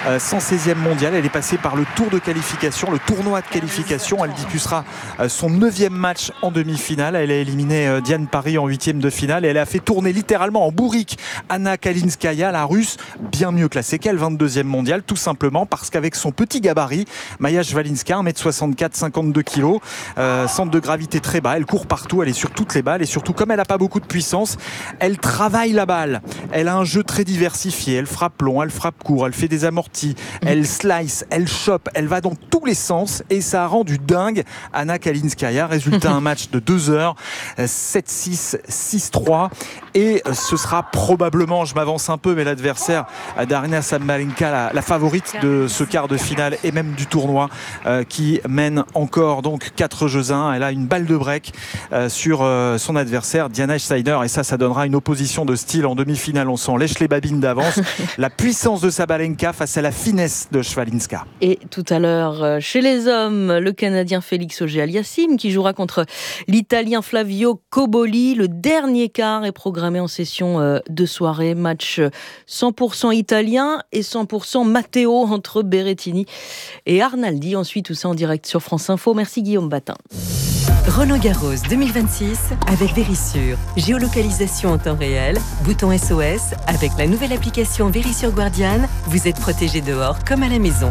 116e mondiale. Elle est passée par le tour de qualification, le tournoi de qualification. Elle disputera son 9e match en demi-finale. Elle a éliminé Diane Parry en 8e de finale et elle a fait tourner littéralement en bourrique Anna Kalinskaya, la Russe, bien mieux classée qu'elle, 22e mondiale, tout simplement parce qu'avec son petit gabarit, Maya Shvalinska, 1m64, 52 kg, centre de gravité très bas, elle court partout, elle est sur toutes les balles et surtout comme elle n'a pas beaucoup de puissance, elle travaille la balle. Elle a un jeu très diversifié, elle frappe long, elle frappe court, elle fait des amortis, elle slice, elle chope, elle va dans tous les sens et ça a rendu dingue Anna Kalinskaya. Résultat, un match de 2 heures, 7-6, 6-3 et ce sera probablement, je m'avance un peu, mais l'adversaire d'Aryna Sabalenka, la favorite de ce quart de finale et même du tournoi qui mène encore donc 4-1. Elle a une balle de break sur son adversaire Diana Steiner et ça donnera une opposition de style en demi-finale. On s'en lèche les babines d'avance. La puissance de Sabalenka face à la finesse de Shvalinska. Et tout à l'heure, chez les hommes, le Canadien Félix Auger-Aliassime qui jouera contre l'Italien Flavio Cobolli. Le dernier quart est programmé en session de soirée. Match 100% italien et 100% Matteo entre Berrettini et Arnaldi. Ensuite, tout ça en direct sur France Info. Merci Guillaume Batin. Roland-Garros 2026 avec Verisure. Géolocalisation en temps réel, bouton SOS. Avec la nouvelle application Verisure Guardian, vous êtes protégé dehors comme à la maison.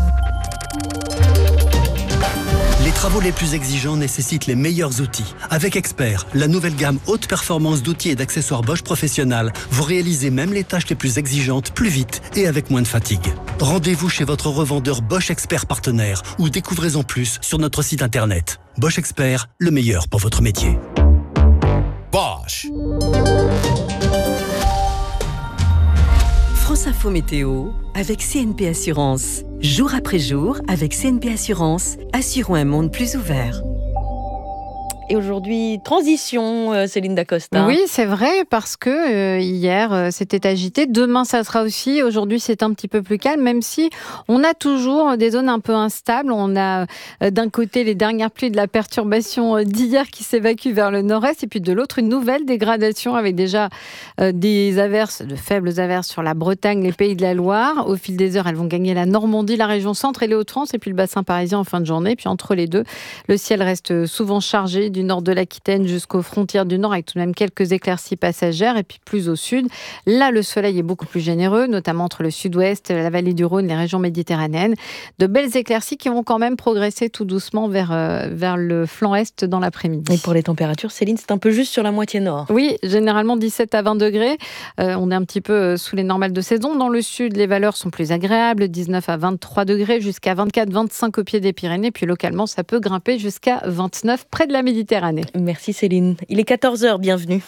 Les travaux les plus exigeants nécessitent les meilleurs outils. Avec Expert, la nouvelle gamme haute performance d'outils et d'accessoires Bosch Professionnal, vous réalisez même les tâches les plus exigeantes plus vite et avec moins de fatigue. Rendez-vous chez votre revendeur Bosch Expert partenaire ou découvrez-en plus sur notre site internet. Bosch Expert, le meilleur pour votre métier. Bosch. France Info Météo avec CNP Assurance. Jour après jour, avec CNP Assurance, assurons un monde plus ouvert. Et aujourd'hui, transition, Céline Dacosta. Oui, c'est vrai, parce que hier, c'était agité. Demain, ça sera aussi. Aujourd'hui, c'est un petit peu plus calme, même si on a toujours des zones un peu instables. On a d'un côté les dernières pluies de la perturbation d'hier qui s'évacuent vers le nord-est, et puis de l'autre, une nouvelle dégradation avec déjà des averses, de faibles averses sur la Bretagne, les Pays de la Loire. Au fil des heures, elles vont gagner la Normandie, la région centre et les Hauts-de-France, et puis le bassin parisien en fin de journée. Puis entre les deux, le ciel reste souvent chargé du nord de l'Aquitaine jusqu'aux frontières du nord, avec tout de même quelques éclaircies passagères. Et puis plus au sud, là le soleil est beaucoup plus généreux, notamment entre le sud-ouest, la vallée du Rhône, les régions méditerranéennes. De belles éclaircies qui vont quand même progresser tout doucement vers le flanc est dans l'après-midi. Et pour les températures, Céline, c'est un peu juste sur la moitié nord. Oui, généralement 17 à 20 degrés. On est un petit peu sous les normales de saison. Dans le sud, les valeurs sont plus agréables, 19 à 23 degrés, jusqu'à 24-25 au pied des Pyrénées. Puis localement, ça peut grimper jusqu'à 29 près de la Méditerranée. Merci Céline. Il est 14h, bienvenue.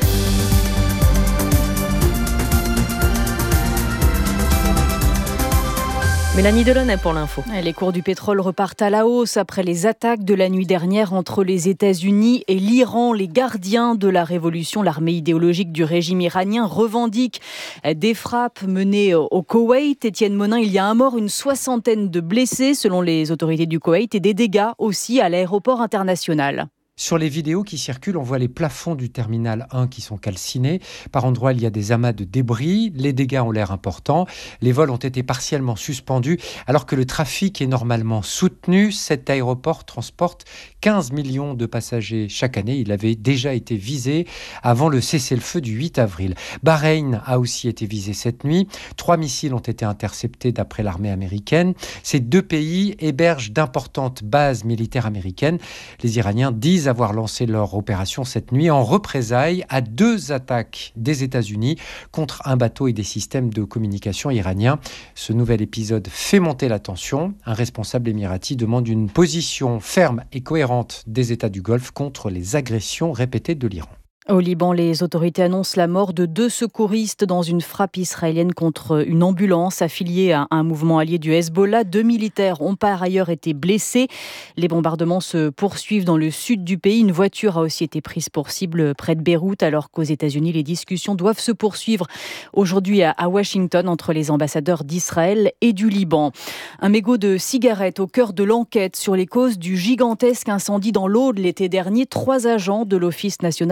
Mélanie Delaunay pour l'info. Les cours du pétrole repartent à la hausse après les attaques de la nuit dernière entre les États-Unis et l'Iran. Les gardiens de la révolution, l'armée idéologique du régime iranien, revendiquent des frappes menées au Koweït. Étienne Monin, il y a un mort, une 60aine de blessés selon les autorités du Koweït et des dégâts aussi à l'aéroport international. Sur les vidéos qui circulent, on voit les plafonds du terminal 1 qui sont calcinés. Par endroits, il y a des amas de débris. Les dégâts ont l'air importants. Les vols ont été partiellement suspendus alors que le trafic est normalement soutenu. Cet aéroport transporte 15 millions de passagers chaque année. Il avait déjà été visé avant le cessez-le-feu du 8 avril. Bahreïn a aussi été visé cette nuit. 3 missiles ont été interceptés d'après l'armée américaine. Ces deux pays hébergent d'importantes bases militaires américaines. Les Iraniens disent avoir lancé leur opération cette nuit en représailles à 2 attaques des États-Unis contre un bateau et des systèmes de communication iraniens. Ce nouvel épisode fait monter la tension. Un responsable émirati demande une position ferme et cohérente des États du Golfe contre les agressions répétées de l'Iran. Au Liban, les autorités annoncent la mort de 2 secouristes dans une frappe israélienne contre une ambulance affiliée à un mouvement allié du Hezbollah. 2 militaires ont par ailleurs été blessés. Les bombardements se poursuivent dans le sud du pays. Une voiture a aussi été prise pour cible près de Beyrouth, alors qu'aux États-Unis, les discussions doivent se poursuivre aujourd'hui à Washington entre les ambassadeurs d'Israël et du Liban. Un mégot de cigarettes au cœur de l'enquête sur les causes du gigantesque incendie dans l'Aude l'été dernier. 3 agents de l'Office national des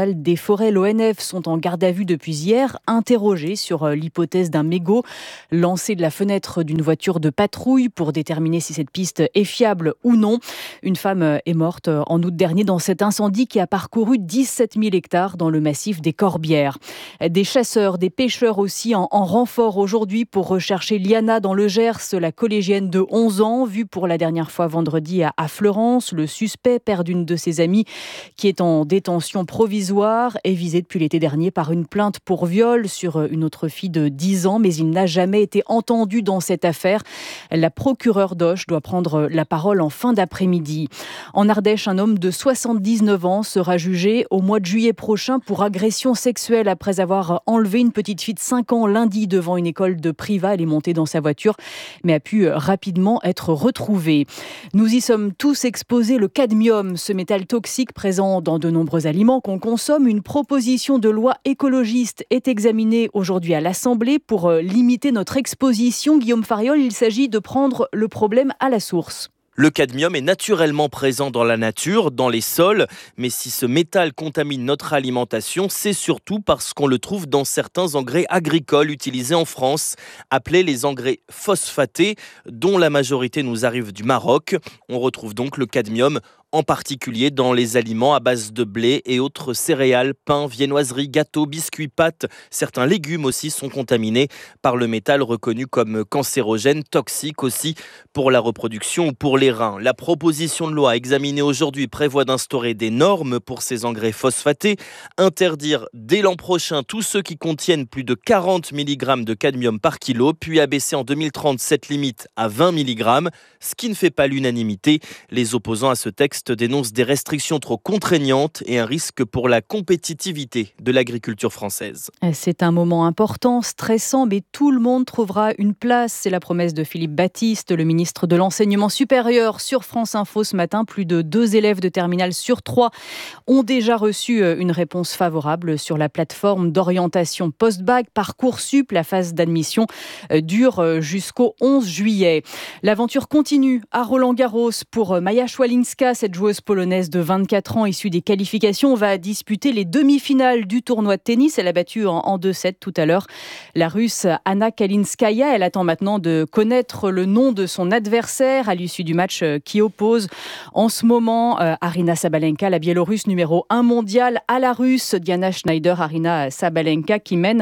forêts, l'ONF, sont en garde à vue depuis hier, interrogés sur l'hypothèse d'un mégot lancé de la fenêtre d'une voiture de patrouille pour déterminer si cette piste est fiable ou non. Une femme est morte en août dernier dans cet incendie qui a parcouru 17 000 hectares dans le massif des Corbières. Des chasseurs, des pêcheurs aussi en renfort aujourd'hui pour rechercher Liana dans le Gers, la collégienne de 11 ans, vue pour la dernière fois vendredi à Fleurance. Le suspect, père d'une de ses amies, qui est en détention provisoire, est visé depuis l'été dernier par une plainte pour viol sur une autre fille de 10 ans, mais il n'a jamais été entendu dans cette affaire. La procureure d'Auch doit prendre la parole en fin d'après-midi. En Ardèche, un homme de 79 ans sera jugé au mois de juillet prochain pour agression sexuelle après avoir enlevé une petite fille de 5 ans lundi devant une école de Privas. Elle est montée dans sa voiture, mais a pu rapidement être retrouvée. Nous y sommes tous exposés. Le cadmium, ce métal toxique présent dans de nombreux aliments qu'on consomme. Une proposition de loi écologiste est examinée aujourd'hui à l'Assemblée pour limiter notre exposition. Guillaume Fariol, il s'agit de prendre le problème à la source. Le cadmium est naturellement présent dans la nature, dans les sols, mais si ce métal contamine notre alimentation, c'est surtout parce qu'on le trouve dans certains engrais agricoles utilisés en France, appelés les engrais phosphatés, dont la majorité nous arrive du Maroc. On retrouve donc le cadmium en particulier dans les aliments à base de blé et autres céréales, pain, viennoiseries, gâteaux, biscuits, pâtes. Certains légumes aussi sont contaminés par le métal reconnu comme cancérogène, toxique aussi pour la reproduction ou pour les reins. La proposition de loi examinée aujourd'hui prévoit d'instaurer des normes pour ces engrais phosphatés, interdire dès l'an prochain tous ceux qui contiennent plus de 40 mg de cadmium par kilo, puis abaisser en 2030 cette limite à 20 mg, ce qui ne fait pas l'unanimité. Les opposants à ce texte dénonce des restrictions trop contraignantes et un risque pour la compétitivité de l'agriculture française. C'est un moment important, stressant, mais tout le monde trouvera une place. C'est la promesse de Philippe Baptiste, le ministre de l'Enseignement supérieur. Sur France Info ce matin, plus de 2 élèves de terminale sur 3 ont déjà reçu une réponse favorable sur la plateforme d'orientation post-bac Parcoursup. La phase d'admission dure jusqu'au 11 juillet. L'aventure continue à Roland-Garros pour Maja Swialinska. Cette joueuse polonaise de 24 ans issue des qualifications va disputer les demi-finales du tournoi de tennis. Elle a battu en 2-7 tout à l'heure la Russe Anna Kalinskaya. Elle attend maintenant de connaître le nom de son adversaire à l'issue du match qui oppose en ce moment Aryna Sabalenka, la Biélorusse numéro 1 mondiale, à la Russe Diana Schneider. Aryna Sabalenka qui mène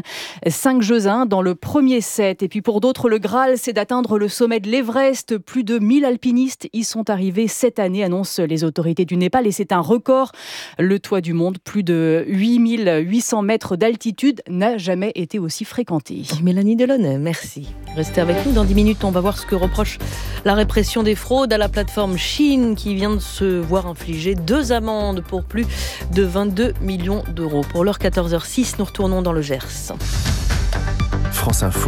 5-1 dans le premier set. Et puis pour d'autres, le Graal, c'est d'atteindre le sommet de l'Everest. Plus de 1000 alpinistes y sont arrivés cette année, annoncent les autorités du Népal, et c'est un record. Le toit du monde, plus de 8800 mètres d'altitude, n'a jamais été aussi fréquenté. Mélanie Delaunay, merci. Restez avec nous, dans 10 minutes, on va voir ce que reproche la répression des fraudes à la plateforme Shein qui vient de se voir infliger 2 amendes pour plus de 22 millions d'euros. Pour l'heure 14h06, nous retournons dans le Gers. France Info,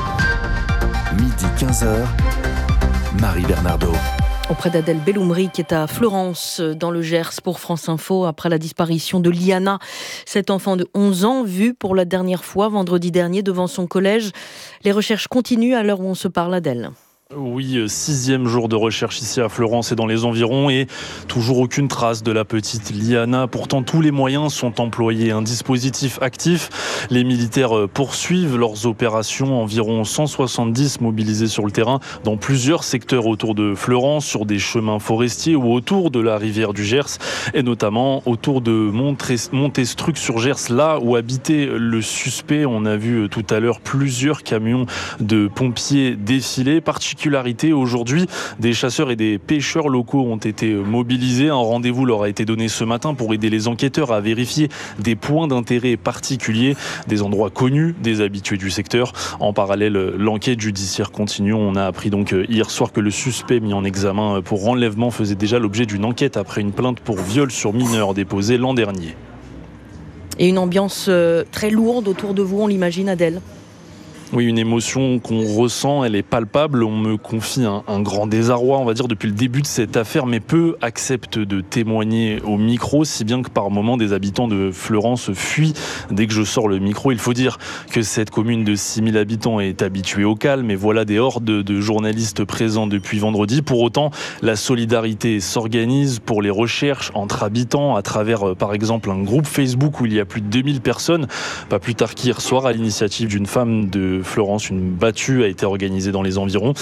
midi 15h, Marie Bernardo. Auprès d'Adèle Belloumri qui est à Fleurance dans le Gers pour France Info après la disparition de Liana, cet enfant de 11 ans vu pour la dernière fois vendredi dernier devant son collège. Les recherches continuent à l'heure où on se parle, Adèle. Oui, 6e jour de recherche ici à Fleurance et dans les environs et toujours aucune trace de la petite Liana. Pourtant, tous les moyens sont employés. Un dispositif actif. Les militaires poursuivent leurs opérations. Environ 170 mobilisés sur le terrain dans plusieurs secteurs autour de Fleurance, sur des chemins forestiers ou autour de la rivière du Gers et notamment autour de Montestruc-sur-Gers, là où habitait le suspect. On a vu tout à l'heure plusieurs camions de pompiers défiler. Particularité aujourd'hui, des chasseurs et des pêcheurs locaux ont été mobilisés. Un rendez-vous leur a été donné ce matin pour aider les enquêteurs à vérifier des points d'intérêt particuliers, des endroits connus des habitués du secteur. En parallèle, l'enquête judiciaire continue. On a appris donc hier soir que le suspect mis en examen pour enlèvement faisait déjà l'objet d'une enquête après une plainte pour viol sur mineur déposée l'an dernier. Et une ambiance très lourde autour de vous, on l'imagine, Adèle ? Oui, une émotion qu'on ressent, elle est palpable. On me confie un grand désarroi, on va dire, depuis le début de cette affaire, mais peu acceptent de témoigner au micro, si bien que par moments, des habitants de Fleurance fuient dès que je sors le micro. Il faut dire que cette commune de 6000 habitants est habituée au calme, et voilà des hordes de journalistes présents depuis vendredi. Pour autant, la solidarité s'organise pour les recherches entre habitants à travers, par exemple, un groupe Facebook où il y a plus de 2000 personnes. Pas plus tard qu'hier soir, à l'initiative d'une femme de Fleurance, une battue a été organisée dans les environs.